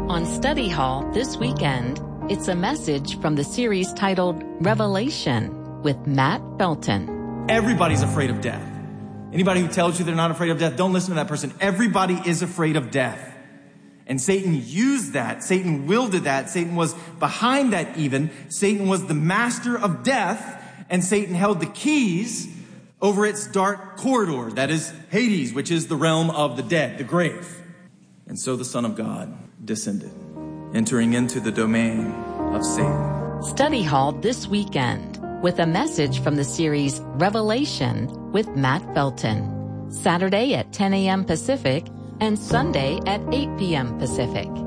On Study Hall this weekend, it's a message from the series titled Revelation with Matt Felton. Everybody's afraid of death. Anybody who tells you they're not afraid of death, don't listen to that person. Everybody is afraid of death. And Satan used that. Satan wielded that. Satan was behind that even. Satan was the master of death, and Satan held the keys over its dark corridor. That is Hades, which is the realm of the dead, the grave. And so the Son of God descended, entering into the domain of Satan. Study Hall this weekend with a message from the series Revelation with Matt Felton. Saturday at 10 a.m. Pacific and Sunday at 8 p.m. Pacific.